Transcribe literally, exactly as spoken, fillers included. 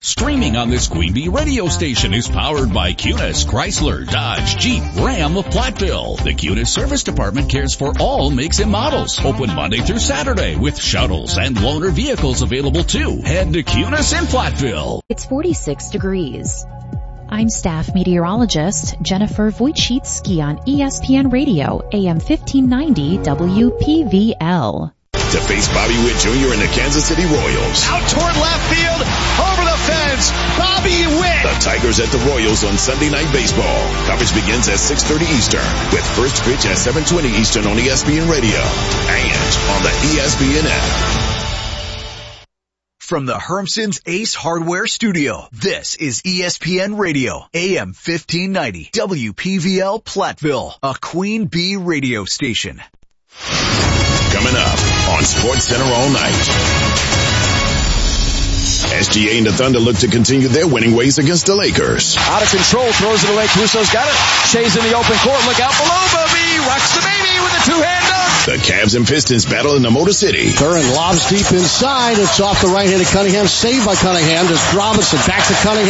Streaming on this Queen Bee radio station is powered by Cunis, Chrysler, Dodge, Jeep, Ram of Platteville. The Cunis Service Department cares for all makes and models. Open Monday through Saturday with shuttles and loaner vehicles available too. Head to Cunis in Platteville. It's forty-six degrees. I'm staff meteorologist Jennifer Wojcicki on E S P N Radio, A M fifteen ninety W P V L. To face Bobby Witt Junior and the Kansas City Royals. Out toward left field, over the fence, Bobby Witt. The Tigers at the Royals on Sunday Night Baseball. Coverage begins at six thirty Eastern with first pitch at seven twenty Eastern on E S P N Radio and on the E S P N app. From the Hermson's Ace Hardware Studio, this is E S P N Radio, A M fifteen ninety W P V L Platteville, a Queen Bee radio station. Coming up on SportsCenter all night. S G A and the Thunder look to continue their winning ways against the Lakers. Out of control, throws it away. Caruso's got it. Shea's in the open court. Look out below, Bobby. Rocks the baby with a two-hand dunk. The Cavs and Pistons battle in the Motor City. Curran lobs deep inside. It's off the right hand of Cunningham. Saved by Cunningham. Just Robinson back to Cunningham.